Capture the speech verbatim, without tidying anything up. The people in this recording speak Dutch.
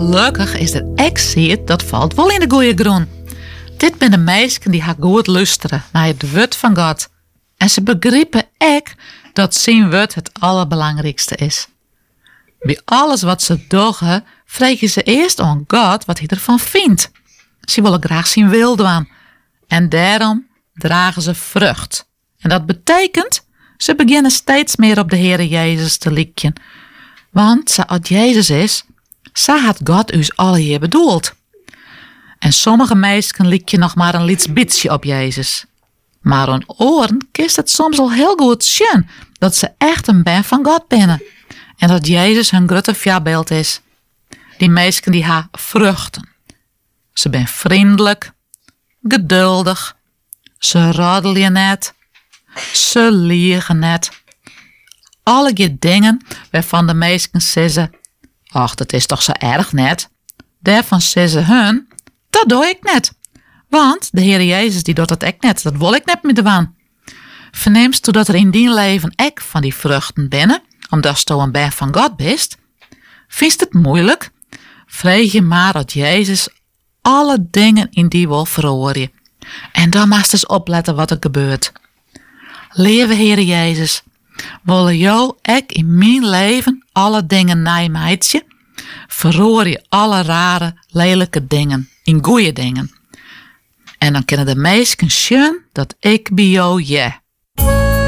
gelukkig is er ek ziet dat valt wel in de goeie groen. Dit ben de meisken die haar goed luisteren naar het woord van God. En ze begrijpen ek dat zijn woord het allerbelangrijkste is. Bij alles wat ze doen, vragen ze eerst aan God wat hij ervan vindt. Ze willen graag zijn wil doen. En daarom dragen ze vrucht. En dat betekent, ze beginnen steeds meer op de Heere Jezus te lijken. Want zoals Jezus is, zo had God ons alle hier bedoeld. En sommige meisjes lijken nog maar een liets beetje op Jezus. Maar aan oren kist het soms al heel goed zien dat ze echt een ben van God binnen. En dat Jezus hun grote voorbeeld is. Die meisjes die haar vruchten. Ze ben vriendelijk, geduldig, ze roddelen net, ze liegen net. Alle dingen waarvan de meisjes zeggen, ach, dat is toch zo erg net. Daarvan zeggen hun, dat doe ik net. Want de Heer Jezus die doet dat ik net, dat wil ik net met de waan. Verneemst toe dat er in die leven ek van die vruchten binnen, omdat je een ben van God bent, vindt het moeilijk? Vreeg je maar dat Jezus alle dingen in die wil verhoren. En dan moet je eens opletten wat er gebeurt. Lieve Heer Jezus, willen jou ek in mijn leven alle dingen naaimheidje, verhoor je alle rare, lelijke dingen in goeie dingen. En dan kunnen de meesten zien dat ik bij jou ja.